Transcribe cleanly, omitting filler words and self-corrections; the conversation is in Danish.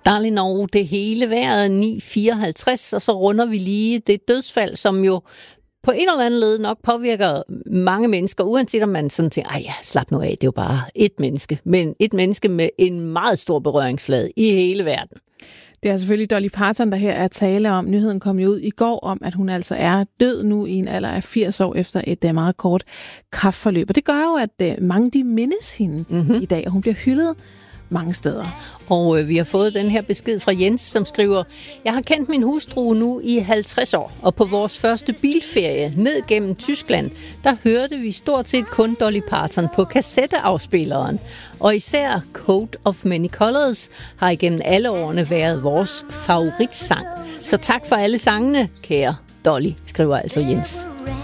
Darling Norge, det hele vejret 9:54, og så runder vi lige det dødsfald, som jo på en eller anden led nok påvirker mange mennesker, uanset om man sådan tænker, slap nu af, det er jo bare et menneske, men et menneske med en meget stor berøringsflade i hele verden. Det er selvfølgelig Dolly Parton, der her er tale om. Nyheden kom jo ud i går om, at hun altså er død nu i en alder af 80 år efter et meget kort kræftforløb. Og det gør jo, at mange de mindes hende i dag, og hun bliver hyldet mange steder. Og vi har fået den her besked fra Jens, som skriver: Jeg har kendt min hustru nu i 50 år, og på vores første bilferie ned gennem Tyskland, der hørte vi stort set kun Dolly Parton på kassetteafspilleren. Og især Coat of Many Colors har igennem alle årene været vores favoritsang. Så tak for alle sangene, kære Dolly, skriver altså Jens.